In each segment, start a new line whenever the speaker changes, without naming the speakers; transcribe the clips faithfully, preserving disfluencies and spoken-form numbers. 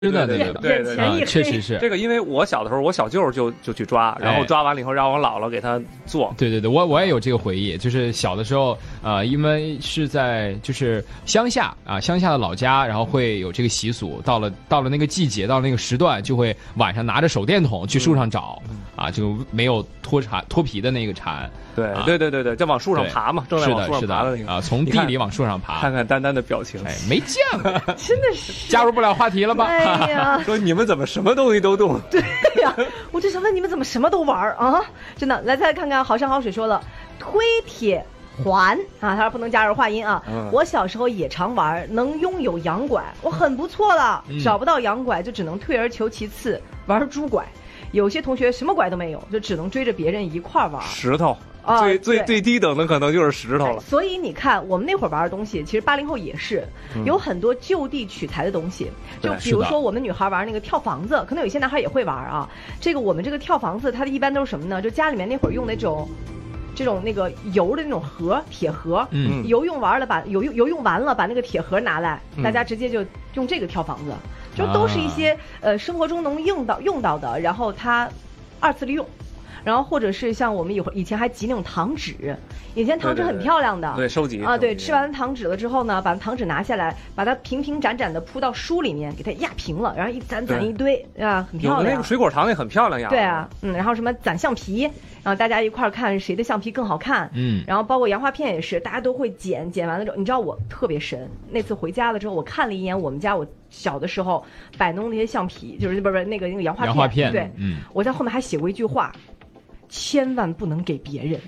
真的，对
对
对
对对，
确实是
这个。因为我小的时候，我小舅就就去抓，然后抓完了以后让我姥姥给他做。
对对对，我我也有这个回忆，就是小的时候，呃，因为是在就是乡下啊，乡下的老家，然后会有这个习俗，到了到了那个季节，到了那个时段，就会晚上拿着手电筒去树上找，嗯、啊，就没有脱蝉脱皮的那个蝉。
对、啊、对对对对，就往树上爬嘛，正在往树上爬
的那个啊，从地里往树上爬。
看看丹丹的表情，
哎，没见过，
真的是
加入不了话题了吧？
哎呀，
说你们怎么什么东西都动？
对呀，我就想问你们怎么什么都玩啊？真的，来再看看好山好水说了，推铁环啊，他说不能加入话音啊。嗯、我小时候也常玩，能拥有洋拐，我很不错了。嗯、找不到洋拐就只能退而求其次玩猪拐。有些同学什么拐都没有，就只能追着别人一块玩。
石头，啊、最最最低等的可能就是石头了。
所以你看，我们那会儿玩的东西，其实八零后也是、嗯、有很多就地取材的东西。就比如说我们女孩玩那个跳房子，可能有些男孩也会玩啊。这个我们这个跳房子，它的一般都是什么呢？就家里面那会儿用那种。这种那个油的那种盒，铁盒，嗯，游泳完了把游游泳完了，把那个铁盒拿来，嗯、大家直接就用这个跳房子，就都是一些、啊、呃生活中能用到用到的，然后它二次利用。然后或者是像我们以以前还集那种糖纸，以前糖纸很漂亮的，
对, 对, 对, 对收集
啊，对，吃完糖纸了之后呢，把糖纸拿下来，把它平平展展的铺到书里面，给它压平了，然后一攒攒一堆啊，很漂亮。
有的那个水果糖也很漂亮呀。
对啊，嗯，然后什么攒橡皮，然后大家一块看谁的橡皮更好看，嗯，然后包括洋画片也是，大家都会剪，剪完了之后，你知道我特别神，那次回家了之后，我看了一眼我们家我小的时候摆弄那些橡皮，就是不是那个那个洋画片，
洋画片
对，嗯，我在后面还写过一句话。千万不能给别人。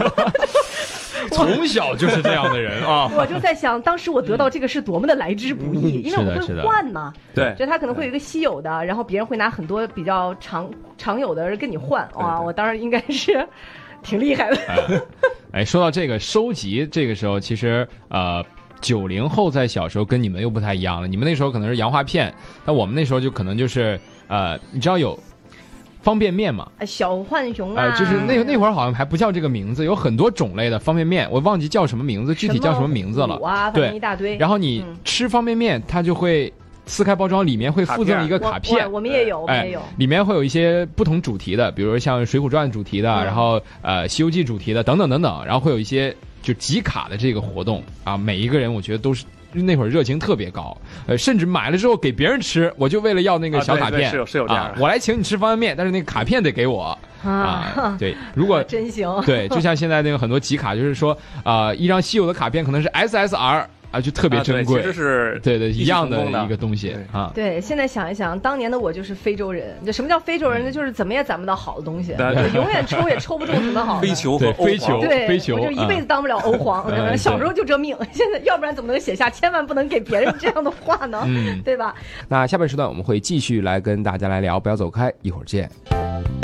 从小就是这样的人啊！
我就在想，当时我得到这个是多么的来之不易，嗯、因为我会换嘛。
对，
就他可能会有一个稀有的，然后别人会拿很多比较常常有的跟你换。哇，我当然应该是挺厉害的。
哎, 哎，说到这个收集，这个时候其实呃。九零后在小时候跟你们又不太一样了，你们那时候可能是洋画片，但我们那时候就可能就是呃，你知道有方便面嘛？
小浣熊啊，
呃，就是那那会儿好像还不叫这个名字，有很多种类的方便面，我忘记叫什么名字，具体叫什么名字了。
啊，
对，
一大堆。
然后你吃方便面，它就会撕开包装，里面会附赠一个卡片。
我, 我们也有，我们也有、哎。
里面会有一些不同主题的，比如像《水浒传》主题的，嗯、然后呃《西游记》主题的等等等等，然后会有一些就集卡的这个活动啊，每一个人我觉得都是。那会儿热情特别高，呃，甚至买了之后给别人吃，我就为了要那个小卡片，
啊、是有是有这样、
啊，我来请你吃方便面，但是那个卡片得给我啊, 啊。对，如果
真行，
对，就像现在那个很多集卡，就是说啊、呃，一张稀有的卡片可能是 S S R。啊，就特别珍贵，
啊、其实是
对对一样的一个东西啊。
对，现在想一想，当年的我就是非洲人。就什么叫非洲人呢？就是怎么也攒不到好的东西，对，永远抽也抽不中什么好的。
飞球和
飞球，
对，
飞球，
我就一辈子当不了欧皇。嗯、小时候就这命，现在要不然怎么能写下千万不能给别人这样的话呢？嗯，对吧？
那下半时段我们会继续来跟大家来聊，不要走开，一会儿见。